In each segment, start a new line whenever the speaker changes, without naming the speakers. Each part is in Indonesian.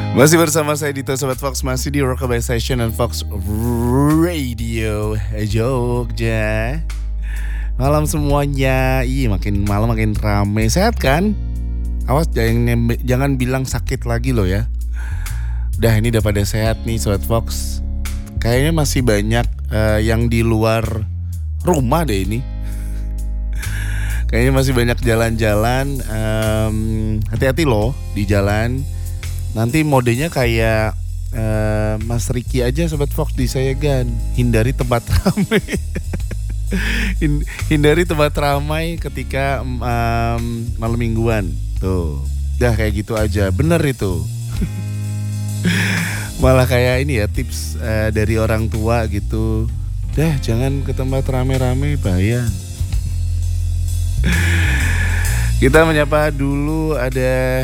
Masih bersama saya Dito Sobat Fox, masih di Rockabye Session dan Fox Radio Jogja. Malam semuanya, makin malam makin rame. Sehat kan? Awas jangan bilang sakit lagi loh ya. Ini udah pada sehat nih Sobat Fox. Kayaknya masih banyak yang di luar rumah deh ini. Kayaknya masih banyak jalan-jalan. Hati-hati loh di jalan. Nanti modenya kayak Mas Ricky aja Sobat Fox di Sayegan. Hindari tempat ramai. Hindari tempat ramai ketika malam mingguan. Tuh, kayak gitu aja. Bener itu. Malah kayak ini ya tips dari orang tua gitu. Jangan ke tempat rame-rame, bahaya. Kita menyapa dulu ada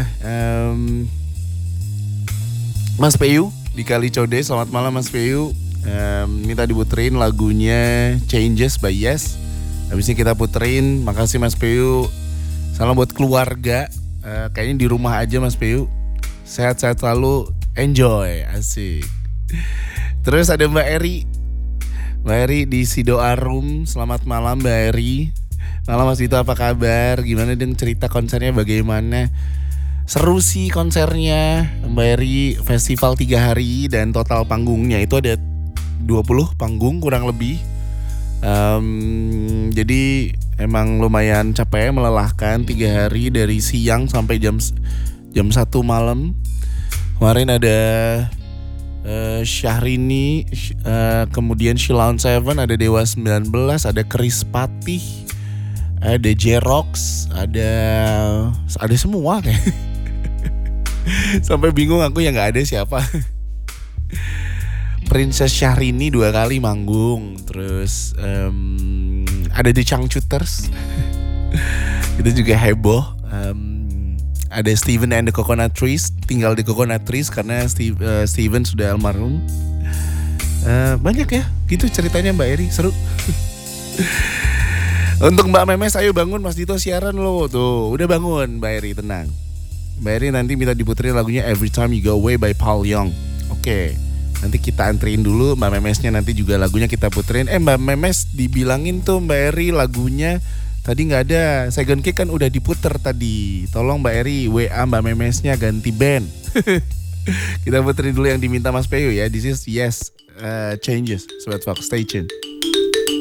Mas Peyu di Kalicode. Selamat malam Mas Peyu. Minta diputerin lagunya Changes by Yes. Habis ini kita puterin. Makasih Mas Peyu. Salam buat keluarga. Kayaknya di rumah aja Mas Peyu. Sehat-sehat selalu. Enjoy. Asik. Terus ada Mbak Eri. Mbak Eri di Sido Arum. Selamat malam Mbak Eri. Malam Mas Dito, apa kabar? Gimana dong cerita konsernya, bagaimana? Seru sih konsernya Mbak Eri. Festival 3 hari dan total panggungnya itu ada 20 panggung kurang lebih. Jadi emang lumayan capek, melelahkan 3 hari dari siang sampai jam 1 malam. Kemarin ada Syahrini, kemudian Shilon Seven, ada Dewa 19, ada Chris Patih, ada Jerox, ada semua kayak. Sampai bingung aku yang nggak ada siapa. Princess Syahrini 2 kali manggung. Terus ada The Changcuters. Itu juga heboh. Ada Steven and the Coconut Trees. Tinggal di Coconut Trees karena Steven sudah almarhum. Banyak ya gitu ceritanya Mbak Eri. Seru. Untuk Mbak Memes, ayo bangun Mas Dito siaran lo. Tuh udah bangun Mbak Eri, tenang. Mbak Eri nanti minta diputerin lagunya Every Time You Go Away by Paul Young. Oke, nanti kita anterin dulu. Mbak Memesnya nanti juga lagunya kita puterin. Mbak Memes dibilangin tuh Mbak Eri lagunya tadi gak ada. Saigon Kick kan udah diputer tadi. Tolong Mbak Eri WA Mbak Memesnya ganti band. Kita puterin dulu yang diminta Mas Peyo ya. This is Yes, Changes. Sobat Fox, stay tuned.